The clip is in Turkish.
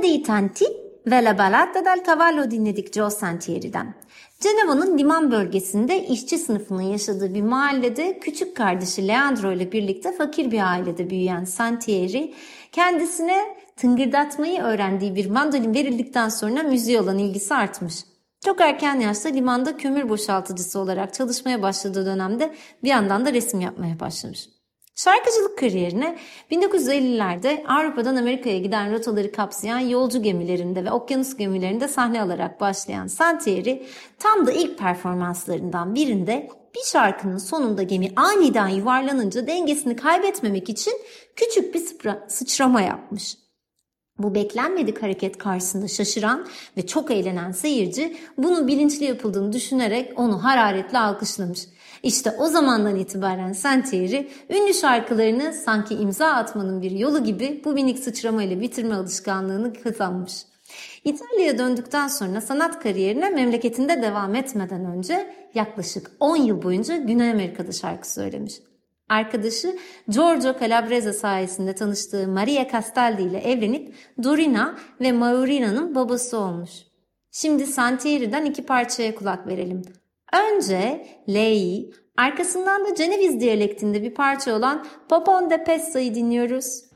dei tanti ve La ballata del cavallo dinledik Joe Santieri'den. Ceneva'nın liman bölgesinde işçi sınıfının yaşadığı bir mahallede küçük kardeşi Leandro ile birlikte fakir bir ailede büyüyen Santieri, kendisine tıngırdatmayı öğrendiği bir mandolin verildikten sonra müziğe olan ilgisi artmış. Çok erken yaşta limanda kömür boşaltıcısı olarak çalışmaya başladığı dönemde bir yandan da resim yapmaya başlamış. Şarkıcılık kariyerine 1950'lerde Avrupa'dan Amerika'ya giden rotaları kapsayan yolcu gemilerinde ve okyanus gemilerinde sahne alarak başlayan Santieri, tam da ilk performanslarından birinde bir şarkının sonunda gemi aniden yuvarlanınca dengesini kaybetmemek için küçük bir sıçrama yapmış. Bu beklenmedik hareket karşısında şaşıran ve çok eğlenen seyirci bunun bilinçli yapıldığını düşünerek onu hararetle alkışlamış. İşte o zamandan itibaren Santieri ünlü şarkılarını sanki imza atmanın bir yolu gibi bu minik sıçramayla bitirme alışkanlığını kazanmış. İtalya'ya döndükten sonra sanat kariyerine memleketinde devam etmeden önce yaklaşık 10 yıl boyunca Güney Amerika'da şarkı söylemiş. Arkadaşı Giorgio Calabrese sayesinde tanıştığı Maria Castaldi ile evlenip Dorina ve Maurina'nın babası olmuş. Şimdi Santieri'den 2 parçaya kulak verelim. Önce Lei, arkasından da Ceneviz diyalektinde bir parça olan Popon de Pessa'yı dinliyoruz.